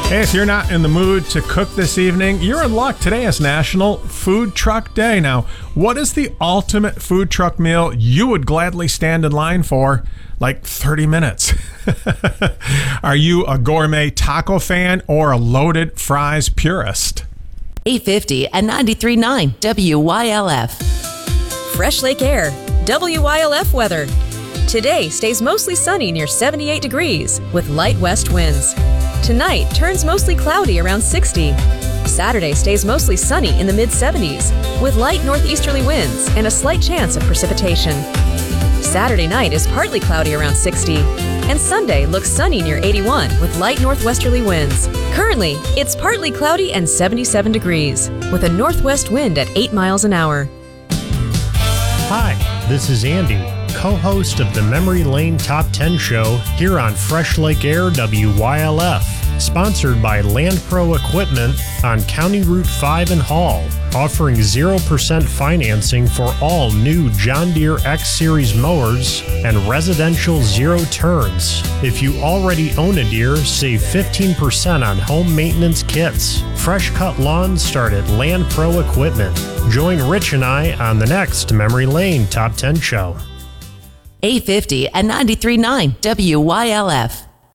Hey, if you're not in the mood to cook this evening, you're in luck. Today is National Food Truck Day. Now, what is the ultimate food truck meal you would gladly stand in line for? Like 30 minutes. Are you a gourmet taco fan or a loaded fries purist? 850 and 93.9 WYLF. Fresh Lake Air, WYLF weather. Today stays mostly sunny near 78 degrees with light west winds. Tonight turns mostly cloudy around 60. Saturday stays mostly sunny in the mid-70s with light northeasterly winds and a slight chance of precipitation. Saturday night is partly cloudy around 60, and Sunday looks sunny near 81 with light northwesterly winds. Currently, it's partly cloudy and 77 degrees with a northwest wind at 8 miles an hour. Hi, this is Andy, co-host of the Memory Lane Top 10 show here on Fresh Lake Air WYLF, sponsored by Land Pro Equipment on County Route 5 in Hall, offering 0% financing for all new John Deere X-Series mowers and residential zero turns. If you already own a Deere, save 15% on home maintenance kits. Fresh cut lawns start at Land Pro Equipment. Join Rich and I on the next Memory Lane Top 10 show. 850 and 93.9 WYLF.